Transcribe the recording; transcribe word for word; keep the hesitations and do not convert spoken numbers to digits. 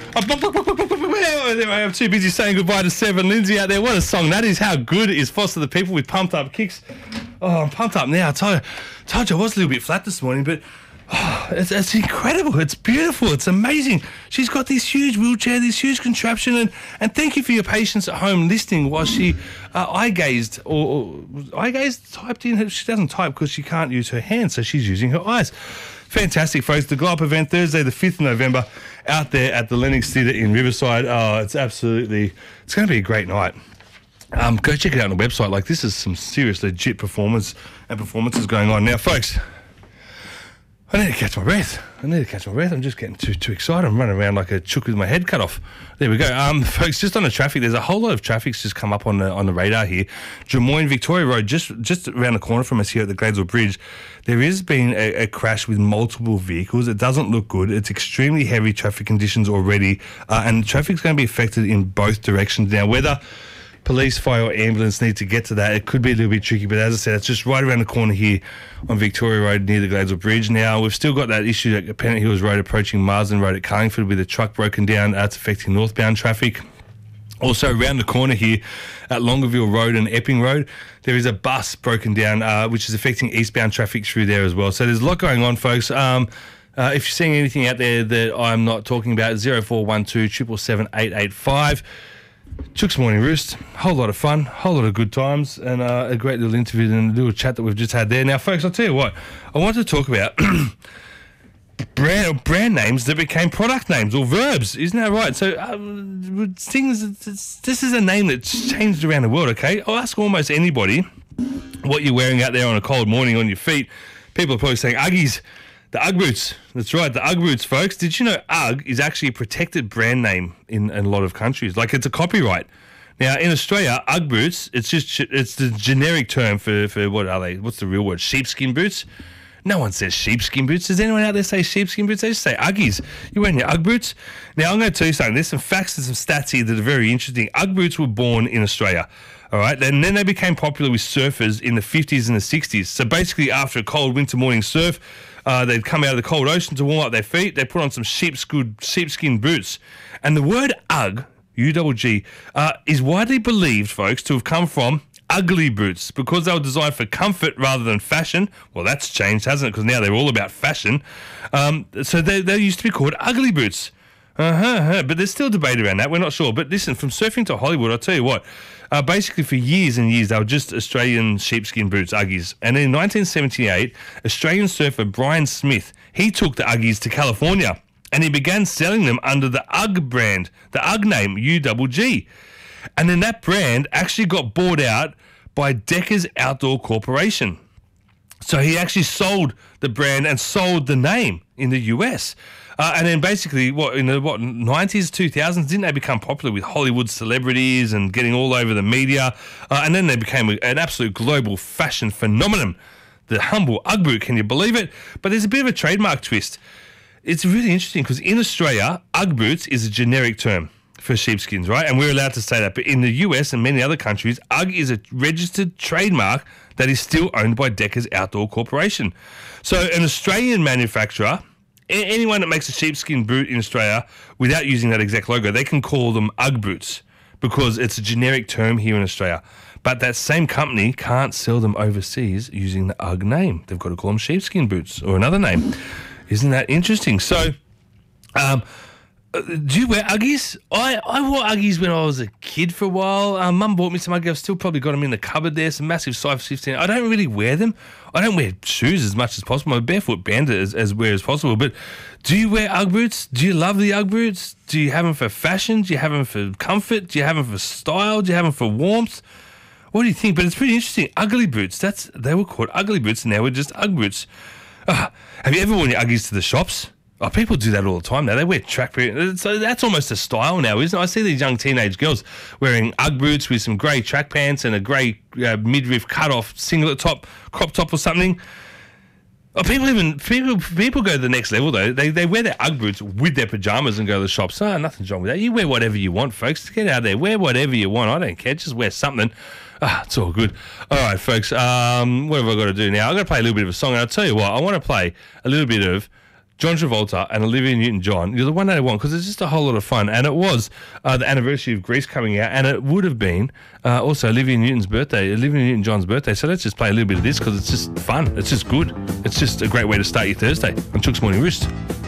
I'm too busy saying goodbye to Seven Lindsay out there. What a song that is. How good is Foster the People with Pumped Up Kicks? Oh, I'm pumped up now. I told you, told you I was a little bit flat this morning, but oh, it's, it's incredible. It's beautiful. It's amazing. She's got this huge wheelchair, this huge contraption, and, and thank you for your patience at home listening while she uh, eye gazed or, or eye gazed typed in. She doesn't type because she can't use her hands, so she's using her eyes. Fantastic, folks. The Glow Up event Thursday, the fifth of November, out there at the Lennox Theatre in Riverside. Oh, it's absolutely, it's going to be a great night. Um, go check it out on the website. Like, this is some serious, legit performance and performances going on. Now, folks, I need to catch my breath. I need to catch my breath. I'm just getting too too excited. I'm running around like a chook with my head cut off. There we go. Um, folks, just on the traffic, there's a whole lot of traffic's just come up on the on the radar here. Drummoyne Victoria Road, just just around the corner from us here at the Gladesville Bridge, there has been a, a crash with multiple vehicles. It doesn't look good. It's extremely heavy traffic conditions already, uh, and traffic's going to be affected in both directions. Now, whether police, fire or ambulance need to get to that, it could be a little bit tricky, but as I said, it's just right around the corner here on Victoria Road near the Gladesville Bridge. Now, we've still got that issue at Pennant Hills Road approaching Marsden Road at Carlingford with a truck broken down. That's affecting northbound traffic. Also, around the corner here at Longueville Road and Epping Road, there is a bus broken down, uh, which is affecting eastbound traffic through there as well. So there's a lot going on, folks. Um, uh, if you're seeing anything out there that I'm not talking about, zero four one two, seven seven seven, eight eight five. Chook's Morning Roost, whole lot of fun, whole lot of good times, and uh, a great little interview and a little chat that we've just had there. Now, folks, I'll tell you what, I want to talk about brand brand names that became product names or verbs. Isn't that right? So, um, things. This is a name that's changed around the world. Okay, I'll ask almost anybody what you're wearing out there on a cold morning on your feet. People are probably saying Uggies. The Ugg boots. That's right, the Ugg boots, folks. Did you know Ugg is actually a protected brand name in, in a lot of countries? Like, it's a copyright. Now, in Australia, Ugg boots, it's just it's the generic term for, for what are they? What's the real word? Sheepskin boots? No one says sheepskin boots. Does anyone out there say sheepskin boots? They just say Uggies. You're wearing your Ugg boots? Now, I'm going to tell you something. There's some facts and some stats here that are very interesting. Ugg boots were born in Australia. All right, and then they became popular with surfers in the fifties and the sixties. So basically, after a cold winter morning surf, uh, they'd come out of the cold ocean to warm up their feet. They put on some sheepskin, sheepskin boots. And the word Ugg, U G G, uh, is widely believed, folks, to have come from ugly boots because they were designed for comfort rather than fashion. Well, that's changed, hasn't it? Because now they're all about fashion. Um, so they, they used to be called ugly boots. Uh-huh, uh-huh. But there's still debate around that. We're not sure. But listen, from surfing to Hollywood, I'll tell you what, uh, basically for years and years, they were just Australian sheepskin boots, Uggies. And in nineteen seventy-eight, Australian surfer Brian Smith, he took the Uggies to California and he began selling them under the Ugg brand, the Ugg name, U G G. And then that brand actually got bought out by Deckers Outdoor Corporation. So he actually sold the brand and sold the name in the U S. Uh, and then basically, what in the what nineties, two thousands, didn't they become popular with Hollywood celebrities and getting all over the media? Uh, and then they became an absolute global fashion phenomenon. The humble Ugg boot, can you believe it? But there's a bit of a trademark twist. It's really interesting because in Australia, Ugg boots is a generic term for sheepskins, right? And we're allowed to say that. But in the U S and many other countries, Ugg is a registered trademark that is still owned by Deckers Outdoor Corporation. So an Australian manufacturer, anyone that makes a sheepskin boot in Australia without using that exact logo, they can call them Ugg boots because it's a generic term here in Australia. But that same company can't sell them overseas using the Ugg name. They've got to call them sheepskin boots or another name. Isn't that interesting? So, um, do you wear Uggies? I, I wore Uggies when I was a kid for a while. Um, Mum bought me some Uggies. I've still probably got them in the cupboard there, some massive size fifteen. I don't really wear them. I don't wear shoes as much as possible. I'm a barefoot bandit as, as wear as possible. But do you wear Ugg boots? Do you love the Ugg boots? Do you have them for fashion? Do you have them for comfort? Do you have them for style? Do you have them for warmth? What do you think? But it's pretty interesting. Ugly boots. That's they were called ugly boots, and now we're just Ugg boots. Uh, have you ever worn your Uggies to the shops? Oh, people do that all the time now. They wear track boots. So that's almost a style now, isn't it? I see these young teenage girls wearing Ugg boots with some grey track pants and a grey uh, midriff cut-off singlet top, crop top or something. Oh, people even people people go to the next level though. They they wear their Ugg boots with their pajamas and go to the shops. Oh, nothing's wrong with that. You wear whatever you want, folks. Get out there, wear whatever you want. I don't care. Just wear something. Ah, it's all good. All right, folks. Um, what have I got to do now? I'm going to play a little bit of a song, and I'll tell you what. I want to play a little bit of John Travolta and Olivia Newton-John, you're the one that I want because it's just a whole lot of fun. And it was uh, the anniversary of Grease coming out, and it would have been uh, also Olivia Newton's birthday, Olivia Newton-John's birthday. So let's just play a little bit of this because it's just fun. It's just good. It's just a great way to start your Thursday on Chook's Morning Roost.